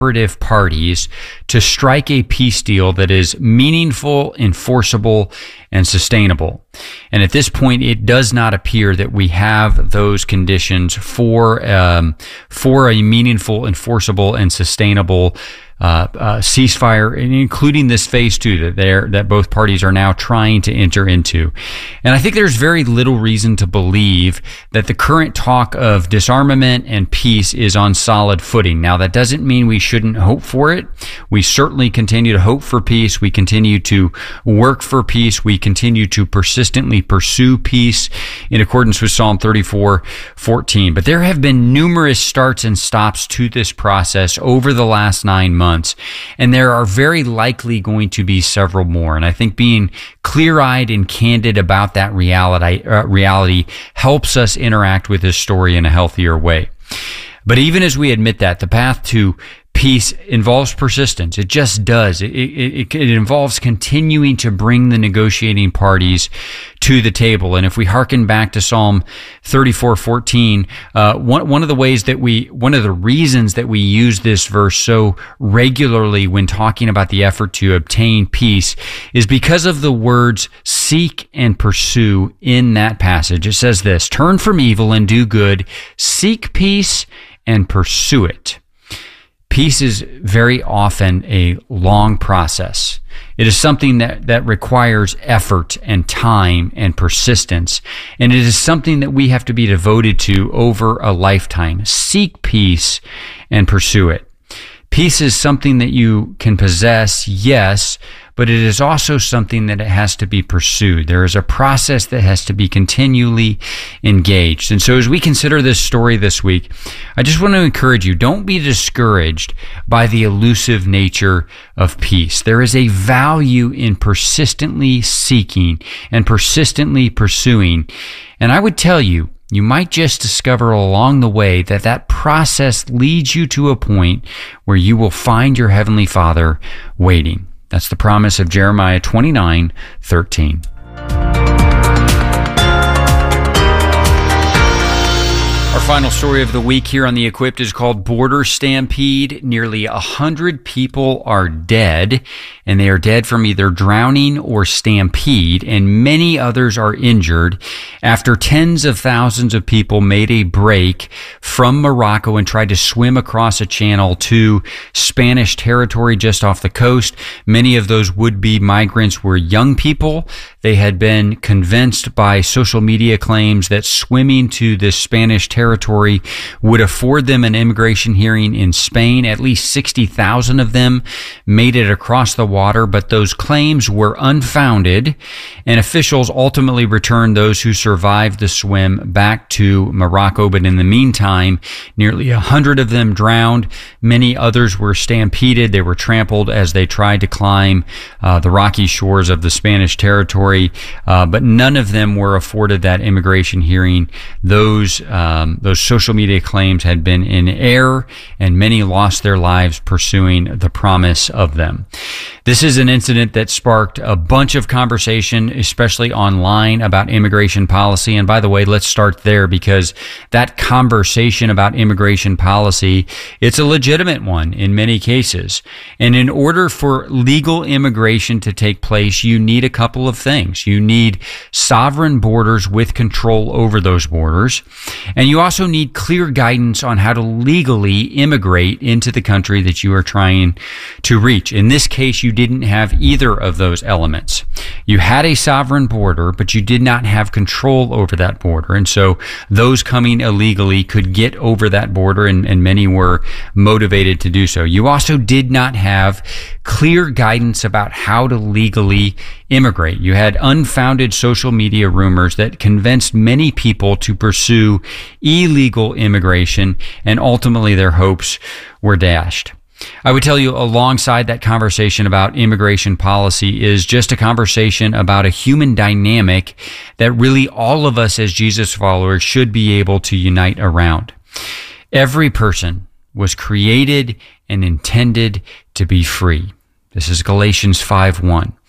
parties to strike a peace deal that is meaningful, enforceable, and sustainable. And at this point, it does not appear that we have those conditions for a meaningful, enforceable, and sustainable ceasefire, including this phase 2 that both parties are now trying to enter into. And I think there's very little reason to believe that the current talk of disarmament and peace is on solid footing. Now, that doesn't mean we shouldn't hope for it. We certainly continue to hope for peace. We continue to work for peace. We continue to persistently pursue peace in accordance with Psalm 34:14. But there have been numerous starts and stops to this process over the last 9 months. And there are very likely going to be several more. And I think being clear-eyed and candid about that reality helps us interact with this story in a healthier way. But even as we admit that, the path to peace involves persistence. It just does. It involves continuing to bring the negotiating parties to the table. And if we hearken back to Psalm 34:14, one of the reasons that we use this verse so regularly when talking about the effort to obtain peace is because of the words seek and pursue in that passage. It says this: turn from evil and do good, seek peace and pursue it. Peace is very often a long process. It is something that requires effort and time and persistence. And it is something that we have to be devoted to over a lifetime. Seek peace and pursue it. Peace is something that you can possess, yes, but it is also something that it has to be pursued. There is a process that has to be continually engaged. And so as we consider this story this week, I just want to encourage you, don't be discouraged by the elusive nature of peace. There is a value in persistently seeking and persistently pursuing. And I would tell you, you might just discover along the way that process leads you to a point where you will find your Heavenly Father waiting. That's the promise of Jeremiah 29:13. Our final story of the week here on The Equipped is called Border Stampede. Nearly 100 people are dead, and they are dead from either drowning or stampede, and many others are injured after tens of thousands of people made a break from Morocco and tried to swim across a channel to Spanish territory just off the coast. Many of those would-be migrants were young people. They had been convinced by social media claims that swimming to this Spanish territory would afford them an immigration hearing in Spain. At least 60,000 of them made it across the water, but those claims were unfounded, and officials ultimately returned those who survived the swim back to Morocco. But in the meantime, nearly 100 of them drowned. Many others were stampeded. They were trampled as they tried to climb the rocky shores of the Spanish territory, but none of them were afforded that immigration hearing. Those social media claims had been in error, and many lost their lives pursuing the promise of them. This is an incident that sparked a bunch of conversation, especially online, about immigration policy. And by the way, let's start there, because that conversation about immigration policy, it's a legitimate one in many cases. And in order for legal immigration to take place, you need a couple of things. You need sovereign borders with control over those borders. And you also need clear guidance on how to legally immigrate into the country that you are trying to reach. In this case, you didn't have either of those elements. You had a sovereign border, but you did not have control over that border. And so those coming illegally could get over that border, and many were motivated to do so. You also did not have clear guidance about how to legally immigrate. You had unfounded social media rumors that convinced many people to pursue illegal immigration, and ultimately their hopes were dashed. I would tell you, alongside that conversation about immigration policy is just a conversation about a human dynamic that really all of us as Jesus followers should be able to unite around. Every person was created and intended to be free. This is Galatians 5:1.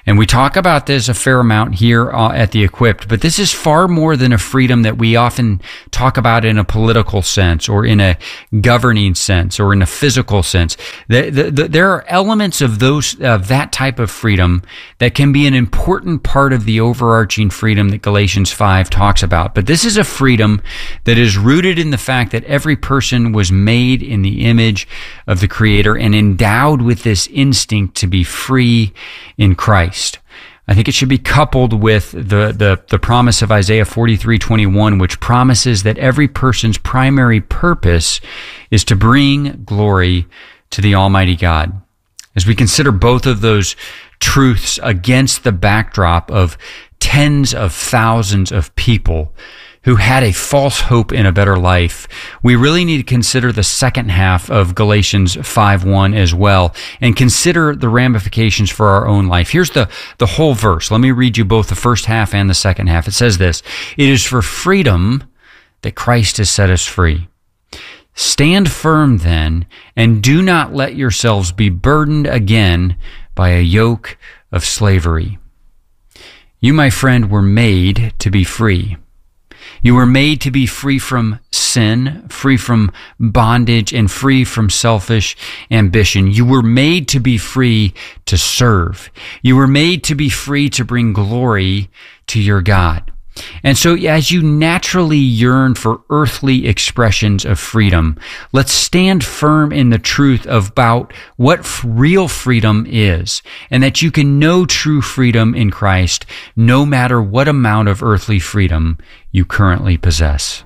And we talk about this a fair amount here at The Equipped, but this is far more than a freedom that we often talk about in a political sense or in a governing sense or in a physical sense. There are elements of that type of freedom that can be an important part of the overarching freedom that Galatians 5 talks about. But this is a freedom that is rooted in the fact that every person was made in the image of the Creator and endowed with this instinct to be free in Christ. I think it should be coupled with the promise of Isaiah 43:21, which promises that every person's primary purpose is to bring glory to the Almighty God. As we consider both of those truths against the backdrop of tens of thousands of people who had a false hope in a better life, we really need to consider the second half of Galatians 5:1 as well, and consider the ramifications for our own life. Here's the whole verse. Let me read you both the first half and the second half. It says this: "It is for freedom that Christ has set us free. Stand firm then, and do not let yourselves be burdened again by a yoke of slavery." You, my friend, were made to be free. You were made to be free from sin, free from bondage, and free from selfish ambition. You were made to be free to serve. You were made to be free to bring glory to your God. And so as you naturally yearn for earthly expressions of freedom, let's stand firm in the truth about what real freedom is, and that you can know true freedom in Christ no matter what amount of earthly freedom you currently possess.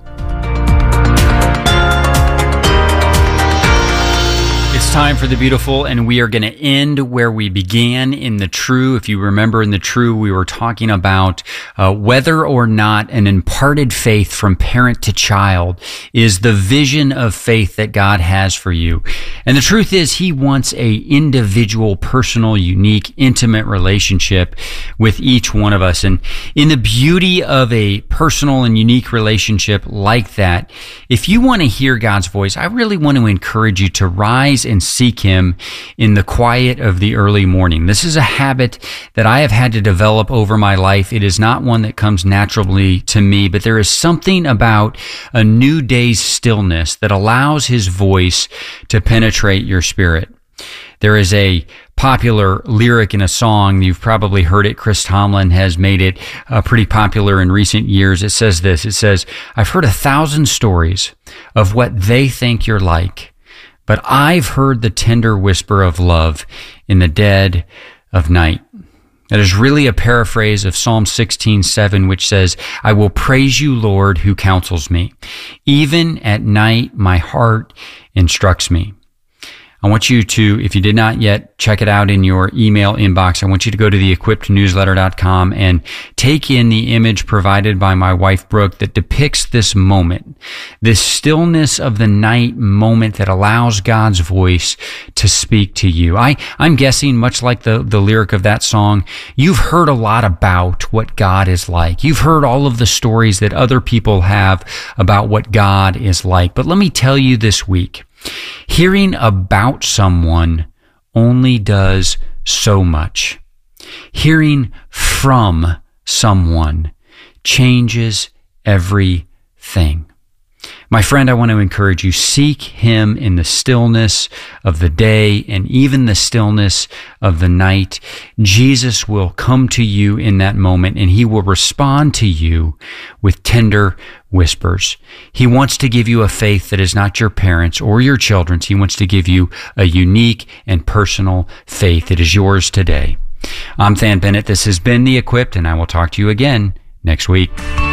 It's time for the beautiful, and we are going to end where we began in the true. If you remember in the true, we were talking about whether or not an imparted faith from parent to child is the vision of faith that God has for you. And the truth is, He wants a individual, personal, unique, intimate relationship with each one of us. And in the beauty of a personal and unique relationship like that, if you want to hear God's voice, I really want to encourage you to rise and seek Him in the quiet of the early morning. This is a habit that I have had to develop over my life. It is not one that comes naturally to me, but there is something about a new day's stillness that allows His voice to penetrate your spirit. There is a popular lyric in a song. You've probably heard it. Chris Tomlin has made it pretty popular in recent years. It says this. It says, "I've heard 1,000 stories of what they think you're like, but I've heard the tender whisper of love in the dead of night." That is really a paraphrase of Psalm 16:7, which says, "I will praise you, Lord, who counsels me. Even at night, my heart instructs me." I want you to, if you did not yet check it out in your email inbox, I want you to go to theequippednewsletter.com and take in the image provided by my wife, Brooke, that depicts this moment, this stillness of the night moment that allows God's voice to speak to you. I'm guessing, much like the lyric of that song, you've heard a lot about what God is like. You've heard all of the stories that other people have about what God is like. But let me tell you this week, hearing about someone only does so much. Hearing from someone changes everything. My friend, I want to encourage you, seek Him in the stillness of the day and even the stillness of the night. Jesus will come to you in that moment, and He will respond to you with tender whispers. He wants to give you a faith that is not your parents' or your children's. He wants to give you a unique and personal faith that is yours today. I'm Than Bennett. This has been The Equipped, and I will talk to you again next week.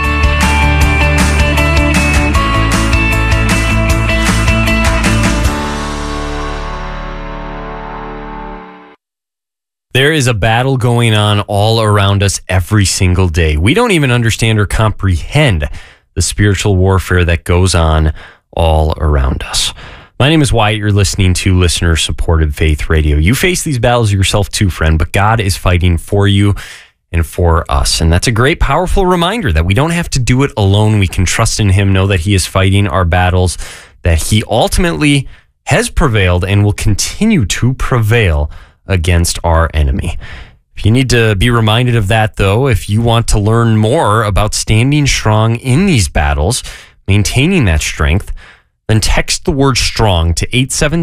There is a battle going on all around us every single day. We don't even understand or comprehend the spiritual warfare that goes on all around us. My name is Wyatt. You're listening to listener-supported Faith Radio. You face these battles yourself too, friend, but God is fighting for you and for us. And that's a great, powerful reminder that we don't have to do it alone. We can trust in Him, know that He is fighting our battles, that He ultimately has prevailed and will continue to prevail against our enemy. If you need to be reminded of that, though, if you want to learn more about standing strong in these battles, maintaining that strength, then text the word STRONG to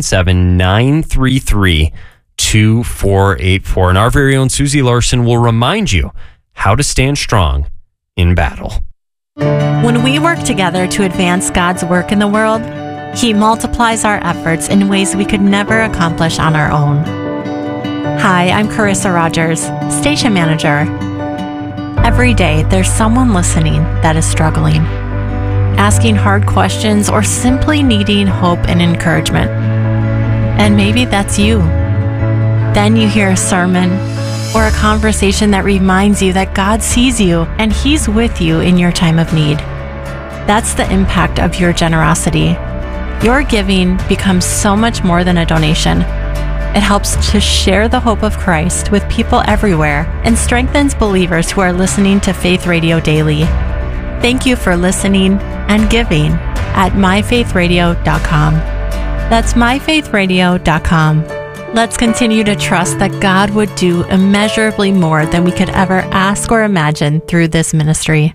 877-933-2484. And our very own Susie Larson will remind you how to stand strong in battle. When we work together to advance God's work in the world, He multiplies our efforts in ways we could never accomplish on our own. Hi, I'm Carissa Rogers, Station Manager. Every day, there's someone listening that is struggling, asking hard questions, or simply needing hope and encouragement. And maybe that's you. Then you hear a sermon or a conversation that reminds you that God sees you and He's with you in your time of need. That's the impact of your generosity. Your giving becomes so much more than a donation. It helps to share the hope of Christ with people everywhere and strengthens believers who are listening to Faith Radio daily. Thank you for listening and giving at myfaithradio.com. That's myfaithradio.com. Let's continue to trust that God would do immeasurably more than we could ever ask or imagine through this ministry.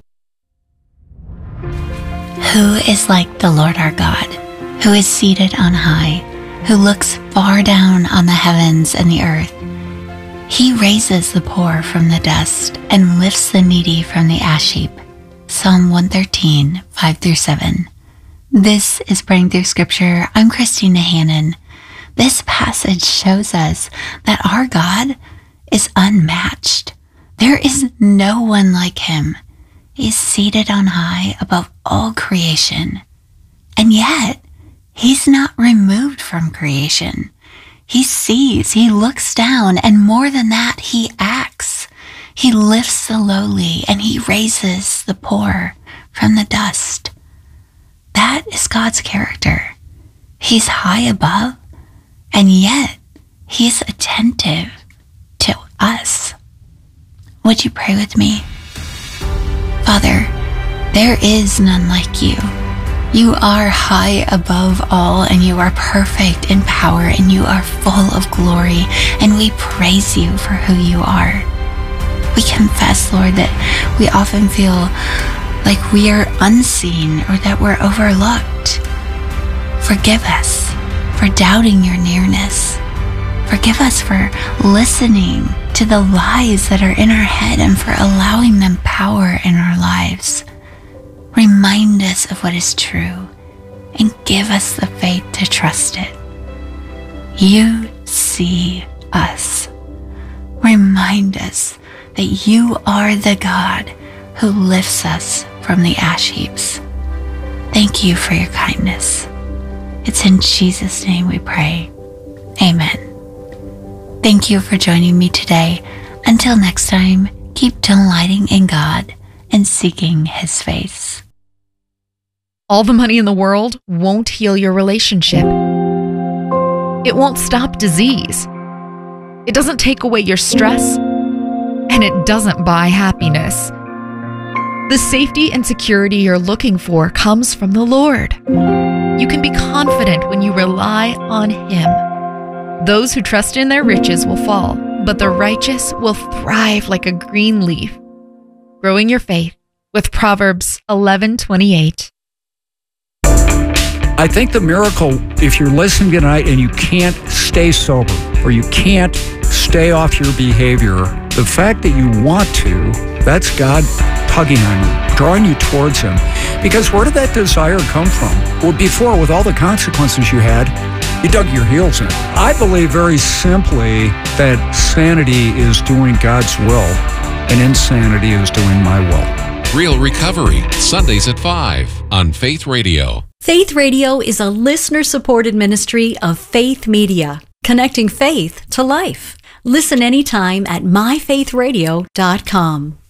Who is like the Lord our God, who is seated on high, who looks far down on the heavens and the earth? He raises the poor from the dust and lifts the needy from the ash heap. Psalm 113, 5-7. This is Praying Through Scripture. I'm Christina Hannon. This passage shows us that our God is unmatched. There is no one like Him. He's seated on high above all creation. And yet, He's not removed from creation. He sees, He looks down, and more than that, He acts. He lifts the lowly and He raises the poor from the dust. That is God's character. He's high above, and yet He's attentive to us. Would you pray with me? Father, there is none like you. You are high above all, and you are perfect in power, and you are full of glory, and we praise you for who you are. We confess, Lord, that we often feel like we are unseen or that we're overlooked. Forgive us for doubting your nearness. Forgive us for listening to the lies that are in our head and for allowing them power in our lives. Remind us of what is true and give us the faith to trust it. You see us. Remind us that you are the God who lifts us from the ash heaps. Thank you for your kindness. It's in Jesus' name we pray. Amen. Thank you for joining me today. Until next time, keep delighting in God and seeking His face. All the money in the world won't heal your relationship. It won't stop disease. It doesn't take away your stress, and it doesn't buy happiness. The safety and security you're looking for comes from the Lord. You can be confident when you rely on Him. Those who trust in their riches will fall, but the righteous will thrive like a green leaf. Growing your faith with Proverbs 11:28. I think the miracle, if you're listening tonight and you can't stay sober or you can't stay off your behavior, the fact that you want to, that's God tugging on you, drawing you towards Him. Because where did that desire come from? Well, before, with all the consequences you had, you dug your heels in. I believe very simply that sanity is doing God's will and insanity is doing my will. Real Recovery, Sundays at 5 on Faith Radio. Faith Radio is a listener-supported ministry of Faith Media, connecting faith to life. Listen anytime at myfaithradio.com.